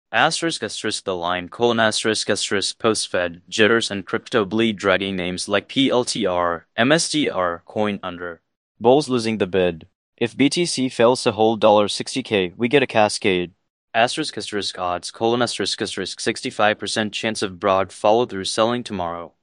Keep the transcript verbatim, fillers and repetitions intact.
Asterisk asterisk the line colon asterisk asterisk post-Fed jitters and crypto bleed dragging names like P L T R, M S D R, coin under. Bulls losing the bid. If B T C fails to hold sixty K, we get a cascade. Asterisk asterisk odds colon asterisk asterisk sixty-five percent chance of broad follow through selling tomorrow.